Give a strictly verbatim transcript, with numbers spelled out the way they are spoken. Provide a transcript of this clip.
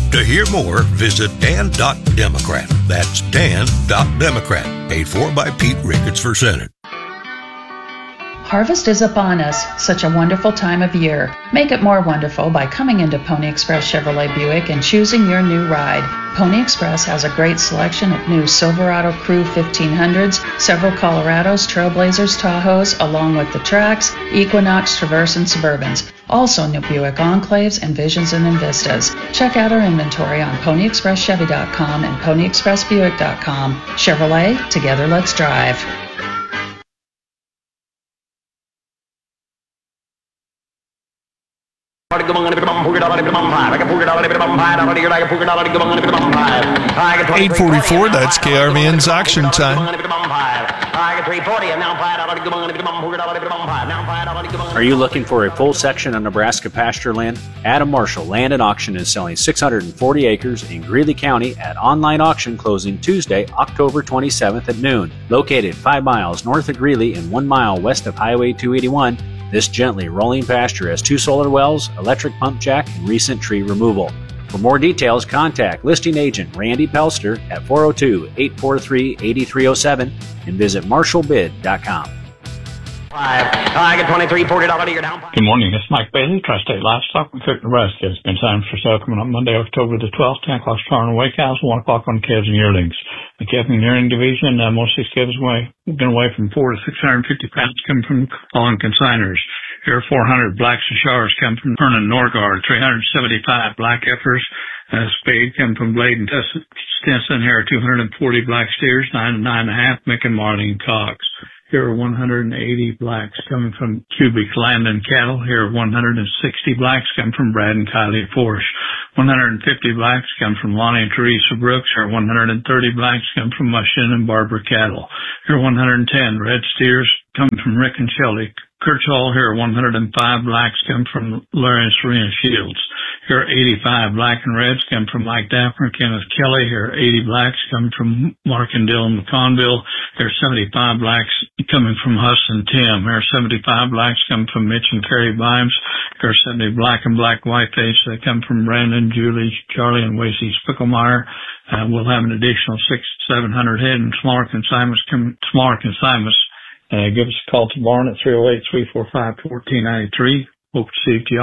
To hear more, visit dan dot democrat. That's dan dot democrat. Paid for by Pete Ricketts for Senate. Harvest is upon us, such a wonderful time of year. Make it more wonderful by coming into Pony Express Chevrolet Buick and choosing your new ride. Pony Express has a great selection of new Silverado Crew fifteen hundreds, several Colorados, Trailblazers, Tahoes, along with the Trax, Equinox, Traverse, and Suburbans. Also new Buick Enclaves and Visions and Invistas. Check out our inventory on pony express chevy dot com and pony express buick dot com. Chevrolet, together let's drive. eight forty-four, that's K R V N's Auction Time. Are you looking for a full section of Nebraska pasture land? Adam Marshall Land and Auction is selling six hundred forty acres in Greeley County at online auction closing Tuesday, October twenty-seventh at noon. Located five miles north of Greeley and one mile west of Highway two eighty-one, this gently rolling pasture has two solar wells, electric pump jack, and recent tree removal. For more details, contact listing agent Randy Pelster at four oh two, eight four three, eight three oh seven and visit marshall bid dot com. I get twenty-three, forty dollars a year down. Good morning, this is Mike Bailey, Tri-State Livestock in Cook, Nebraska. It's been time for sale coming up Monday, October the twelfth, ten o'clock starting on Wake House, one o'clock on calves and yearlings. The calf and yearling division, uh, most of these calves away, been away from four to six hundred fifty pounds coming from fallen consigners. Here are four hundred blacks and showers come from Vernon Norgard, three hundred seventy-five black heifers, uh, spade come from Blade and Stinson. Here are two hundred forty black steers, nine and nine and a half, Mick and Marlene Cox. Here are one hundred eighty blacks coming from Cubic Land and Cattle. Here are one hundred sixty blacks come from Brad and Kylie Force. one hundred fifty blacks come from Lonnie and Teresa Brooks. Here are one hundred thirty blacks come from Mushin and Barbara Cattle. Here are one hundred ten red steers coming from Rick and Shelley Kirchhoff. Here are one hundred five blacks come from Larry and Serena Shields. Here are eighty-five black and reds come from Mike Dapper and Kenneth Kelly. Here are eighty blacks coming from Mark and Dylan McConville. Here are seventy-five blacks coming from Huss and Tim. Here are seventy-five blacks coming from Mitch and Carrie Bimes. Here are seventy black and black white face that come from Brandon, Julie, Charlie, and Wasey Spickelmeyer. Uh, we'll have an additional six, seven hundred head and smaller consignments come, smaller consignments. Uh, give us a call tomorrow at three oh eight, three four five, one four nine three. Hope to see you.